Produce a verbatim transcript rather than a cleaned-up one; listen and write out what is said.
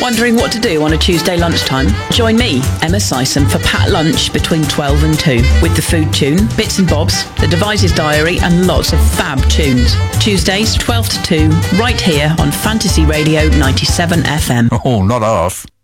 Wondering what to do on a Tuesday lunchtime? Join me, Emma Sison, for Pat Lunch between twelve and two, with the food tune, bits and bobs, the Devices Diary, and lots of fab tunes. Tuesdays, twelve to two, right here on Fantasy Radio ninety-seven F M. Oh, not half.